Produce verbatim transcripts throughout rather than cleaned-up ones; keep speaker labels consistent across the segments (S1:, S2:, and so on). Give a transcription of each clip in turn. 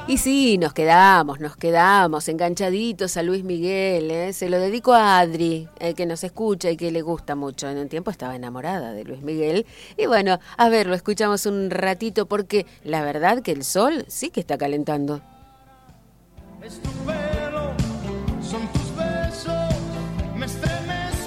S1: Y sí, nos quedamos, nos quedamos enganchaditos a Luis Miguel, ¿eh? Se lo dedico a Adri, eh, que nos escucha y que le gusta mucho. En un tiempo estaba enamorada de Luis Miguel. Y bueno, a ver, lo escuchamos un ratito porque la verdad que el sol sí que está calentando.
S2: Es tu pelo, son tus besos, me estremezco.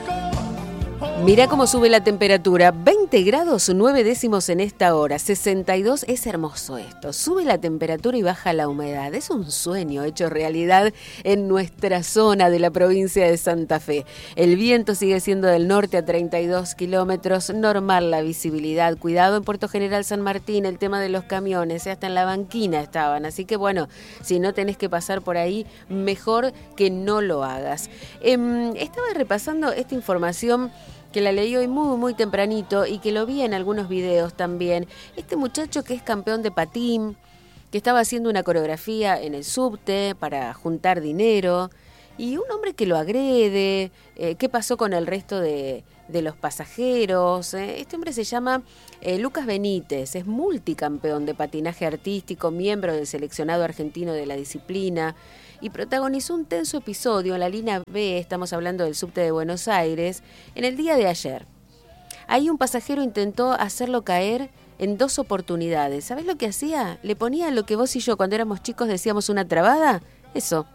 S1: Mirá cómo sube la temperatura, veinte grados nueve décimos en esta hora, sesenta y dos, es hermoso esto. Sube la temperatura y baja la humedad, es un sueño hecho realidad en nuestra zona de la provincia de Santa Fe. El viento sigue siendo del norte a treinta y dos kilómetros, normal la visibilidad. Cuidado en Puerto General San Martín, el tema de los camiones, hasta en la banquina estaban. Así que bueno, si no tenés que pasar por ahí, mejor que no lo hagas. Eh, estaba repasando esta información que la leí hoy muy, muy tempranito y que lo vi en algunos videos también. Este muchacho que es campeón de patín, que estaba haciendo una coreografía en el subte para juntar dinero, y un hombre que lo agrede. Eh, ¿Qué pasó con el resto de, de los pasajeros? Eh, este hombre se llama eh, Lucas Benítez, es multicampeón de patinaje artístico, miembro del seleccionado argentino de la disciplina, y protagonizó un tenso episodio en la línea B, estamos hablando del subte de Buenos Aires, en el día de ayer. Ahí un pasajero intentó hacerlo caer en dos oportunidades. ¿Sabés lo que hacía? Le ponía lo que vos y yo cuando éramos chicos decíamos una trabada. Eso.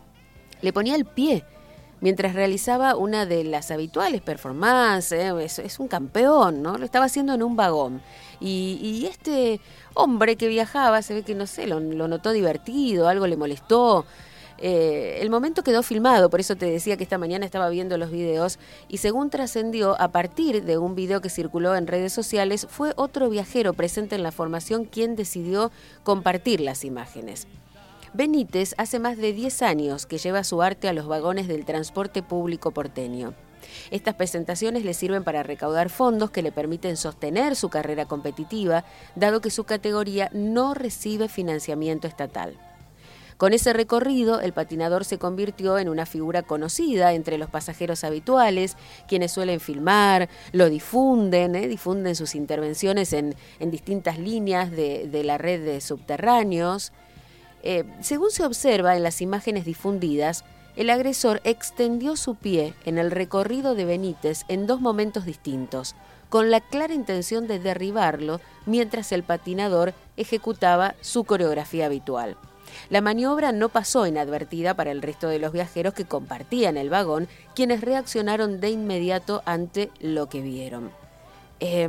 S1: Le ponía el pie mientras realizaba una de las habituales performances. ¿eh? Es, es un campeón, ¿no? Lo estaba haciendo en un vagón. Y, y este hombre que viajaba, se ve que, no sé, lo, lo notó divertido, algo le molestó. Eh, el momento quedó filmado, por eso te decía que esta mañana estaba viendo los videos, y según trascendió, a partir de un video que circuló en redes sociales, fue otro viajero presente en la formación quien decidió compartir las imágenes. Benítez hace más de diez años que lleva su arte a los vagones del transporte público porteño. Estas presentaciones le sirven para recaudar fondos que le permiten sostener su carrera competitiva, dado que su categoría no recibe financiamiento estatal. Con ese recorrido, el patinador se convirtió en una figura conocida entre los pasajeros habituales, quienes suelen filmar, lo difunden, ¿eh? difunden sus intervenciones en, en distintas líneas de, de la red de subterráneos. Eh, según se observa en las imágenes difundidas, el agresor extendió su pie en el recorrido de Benítez en dos momentos distintos, con la clara intención de derribarlo mientras el patinador ejecutaba su coreografía habitual. La maniobra no pasó inadvertida para el resto de los viajeros que compartían el vagón, quienes reaccionaron de inmediato ante lo que vieron. Eh,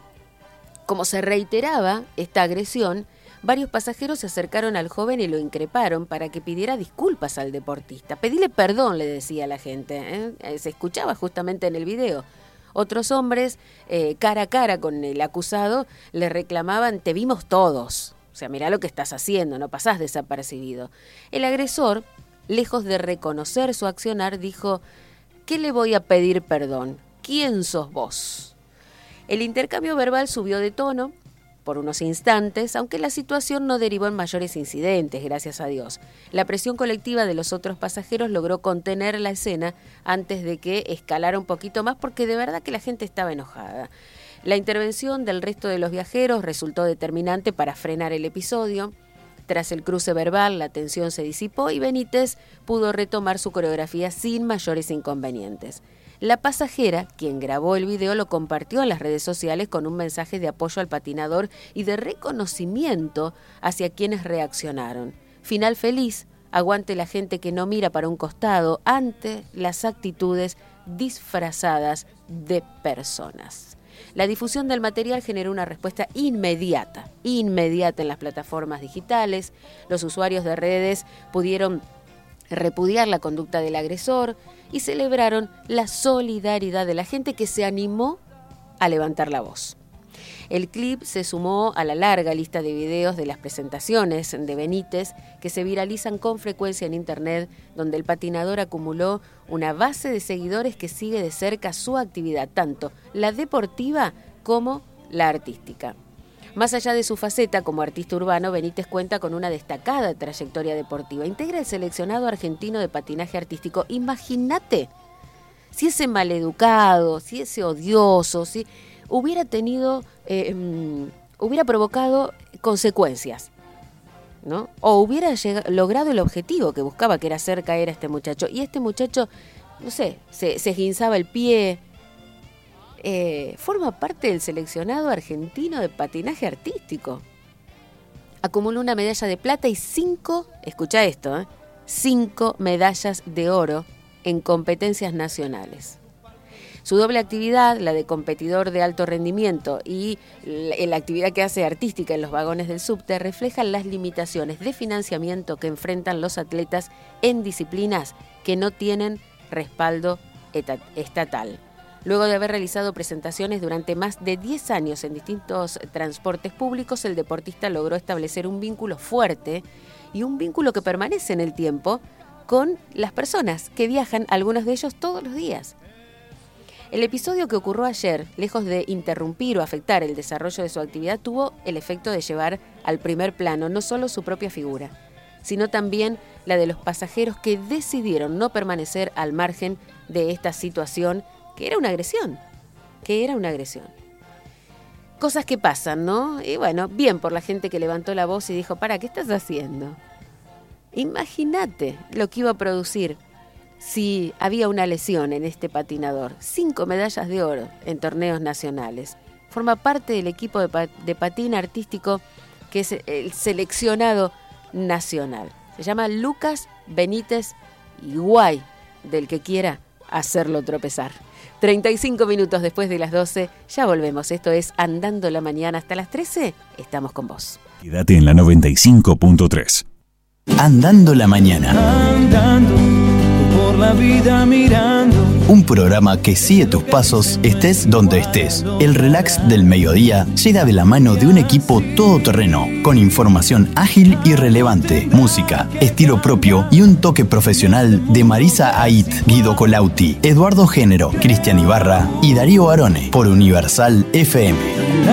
S1: como se reiteraba esta agresión, varios pasajeros se acercaron al joven y lo increparon para que pidiera disculpas al deportista. Pedile perdón, le decía la gente, ¿eh? Se escuchaba justamente en el video. Otros hombres, eh, cara a cara con el acusado, le reclamaban: te vimos todos. O sea, mirá lo que estás haciendo, no pasás desapercibido. El agresor, lejos de reconocer su accionar, dijo: ¿qué le voy a pedir perdón? ¿Quién sos vos? El intercambio verbal subió de tono por unos instantes, aunque la situación no derivó en mayores incidentes, gracias a Dios. La presión colectiva de los otros pasajeros logró contener la escena antes de que escalara un poquito más, porque de verdad que la gente estaba enojada. La intervención del resto de los viajeros resultó determinante para frenar el episodio. Tras el cruce verbal, la tensión se disipó y Benítez pudo retomar su coreografía sin mayores inconvenientes. La pasajera, quien grabó el video, lo compartió en las redes sociales con un mensaje de apoyo al patinador y de reconocimiento hacia quienes reaccionaron. Final feliz, aguante la gente que no mira para un costado ante las actitudes disfrazadas de personas. La difusión del material generó una respuesta inmediata, inmediata en las plataformas digitales. Los usuarios de redes pudieron repudiar la conducta del agresor y celebraron la solidaridad de la gente que se animó a levantar la voz. El clip se sumó a la larga lista de videos de las presentaciones de Benítez que se viralizan con frecuencia en internet, donde el patinador acumuló una base de seguidores que sigue de cerca su actividad, tanto la deportiva como la artística. Más allá de su faceta como artista urbano, Benítez cuenta con una destacada trayectoria deportiva. Integra el seleccionado argentino de patinaje artístico. Imagínate si ese maleducado, si ese odioso, si hubiera tenido, eh, um, hubiera provocado consecuencias. ¿no? O hubiera llegado, logrado el objetivo que buscaba, que era hacer caer a este muchacho. Y este muchacho, no sé, se, se esguinzaba el pie. Eh, forma parte del seleccionado argentino de patinaje artístico. Acumuló una medalla de plata y cinco, escucha esto, ¿eh? cinco medallas de oro en competencias nacionales. Su doble actividad, la de competidor de alto rendimiento y la actividad que hace artística en los vagones del subte, reflejan las limitaciones de financiamiento que enfrentan los atletas en disciplinas que no tienen respaldo estatal. Luego de haber realizado presentaciones durante más de diez años en distintos transportes públicos, el deportista logró establecer un vínculo fuerte y un vínculo que permanece en el tiempo con las personas que viajan, algunos de ellos todos los días. El episodio que ocurrió ayer, lejos de interrumpir o afectar el desarrollo de su actividad, tuvo el efecto de llevar al primer plano no solo su propia figura, sino también la de los pasajeros que decidieron no permanecer al margen de esta situación, que era una agresión, que era una agresión. Cosas que pasan, ¿no? Y bueno, bien por la gente que levantó la voz y dijo, para, ¿qué estás haciendo? Imagínate lo que iba a producir si había una lesión en este patinador. Cinco medallas de oro en torneos nacionales. Forma parte del equipo de, pat- de patín artístico que es el seleccionado nacional. Se llama Lucas Benítez Iguay, del que quiera hacerlo tropezar. treinta y cinco minutos después de las doce, ya volvemos. Esto es Andando la Mañana hasta las trece. Estamos con vos.
S3: Quédate en la noventa y cinco punto tres.
S4: Andando la Mañana.
S2: Andando por la vida mirando.
S4: Un programa que sigue tus pasos, estés donde estés. El relax del mediodía llega de la mano de un equipo todoterreno, con información ágil y relevante, música, estilo propio y un toque profesional de Marisa Ait, Guido Colauti, Eduardo Género, Cristian Ibarra y Darío Barone, por Universal F M.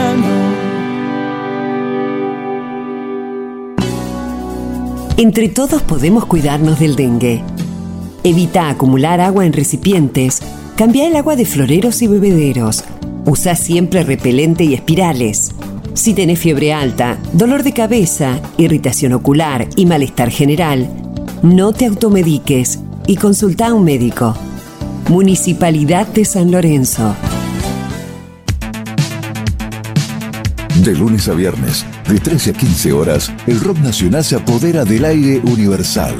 S5: Entre todos podemos cuidarnos del dengue. Evita acumular agua en recipientes, cambia el agua de floreros y bebederos, usa siempre repelente y espirales. Si tenés fiebre alta, dolor de cabeza, irritación ocular y malestar general, no te automediques y consulta a un médico. Municipalidad de San Lorenzo.
S6: De lunes a viernes, de trece a quince horas, el rock nacional se apodera del aire universal.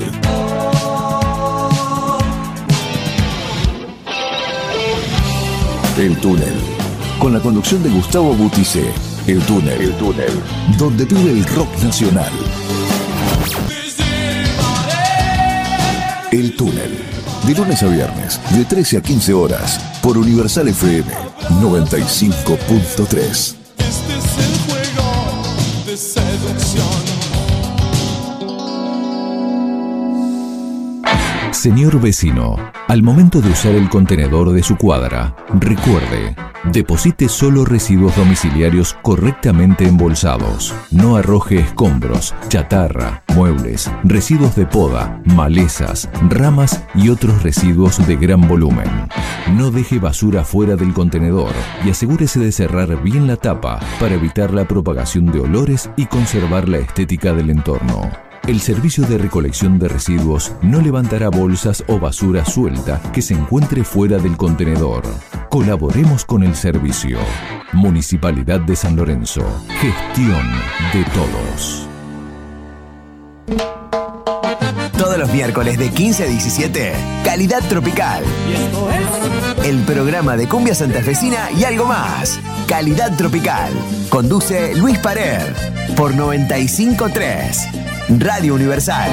S6: El Túnel, con la conducción de Gustavo Butticé. El Túnel, el Túnel, donde vive el rock nacional. El Túnel, de lunes a viernes, de trece a quince horas, por Universal F M noventa y cinco punto tres.
S2: Este es el juego de seducción.
S3: Señor vecino, al momento de usar el contenedor de su cuadra, recuerde, deposite solo residuos domiciliarios correctamente embolsados. No arroje escombros, chatarra, muebles, residuos de poda, malezas, ramas y otros residuos de gran volumen. No deje basura fuera del contenedor y asegúrese de cerrar bien la tapa para evitar la propagación de olores y conservar la estética del entorno. El servicio de recolección de residuos no levantará bolsas o basura suelta que se encuentre fuera del contenedor. Colaboremos con el servicio. Municipalidad de San Lorenzo. Gestión de todos.
S4: Todos los miércoles de quince a diecisiete, Calidad Tropical. El programa de cumbia santafesina y algo más. Calidad Tropical. Conduce Luis Parer por noventa y cinco punto tres. Radio Universal.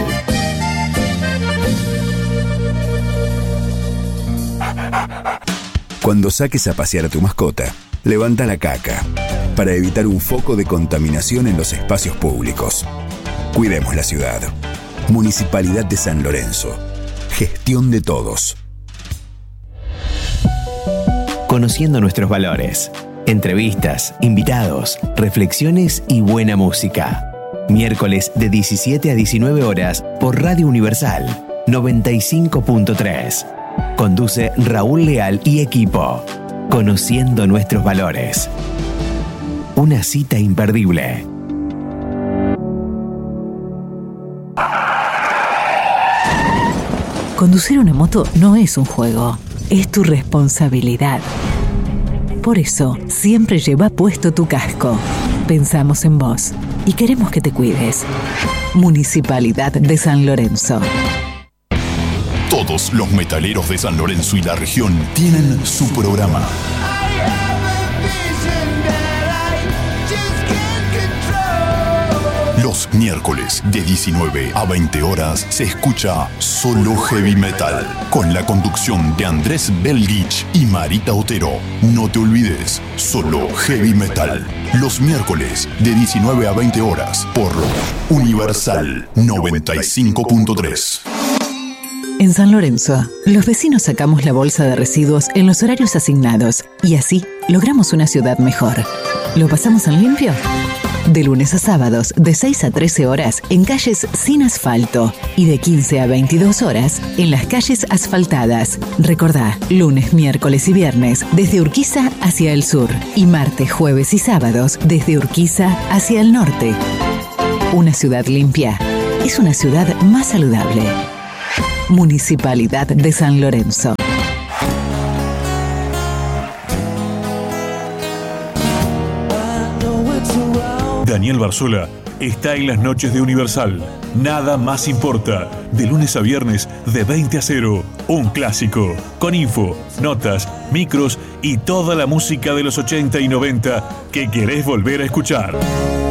S6: Cuando saques a pasear a tu mascota, levanta la caca para evitar un foco de contaminación en los espacios públicos. Cuidemos la ciudad. Municipalidad de San Lorenzo. Gestión de todos.
S4: Conociendo nuestros valores. Entrevistas, invitados, reflexiones y buena música. Miércoles de diecisiete a diecinueve horas por Radio Universal noventa y cinco punto tres. Conduce Raúl Leal y equipo. Conociendo nuestros valores. Una cita imperdible.
S7: Conducir una moto no es un juego, es tu responsabilidad. Por eso, siempre lleva puesto tu casco. Pensamos en vos y queremos que te cuides. Municipalidad de San Lorenzo.
S8: Todos los metaleros de San Lorenzo y la región tienen su programa. Los miércoles de diecinueve a veinte horas se escucha Solo Heavy Metal con la conducción de Andrés Belgich y Marita Otero. No te olvides, Solo Heavy Metal. Los miércoles de diecinueve a veinte horas por Universal noventa y cinco punto tres.
S7: En San Lorenzo, los vecinos sacamos la bolsa de residuos en los horarios asignados y así logramos una ciudad mejor. ¿Lo pasamos en limpio? De lunes a sábados, de seis a trece horas, en calles sin asfalto y de quince a veintidós horas, en las calles asfaltadas. Recordá, lunes, miércoles y viernes, desde Urquiza hacia el sur y martes, jueves y sábados, desde Urquiza hacia el norte. Una ciudad limpia es una ciudad más saludable. Municipalidad de San Lorenzo.
S9: Daniel Barzola está en las noches de Universal. Nada más importa. De lunes a viernes, de veinte a cero. Un clásico. Con info, notas, micros y toda la música de los ochenta y noventa que querés volver a escuchar.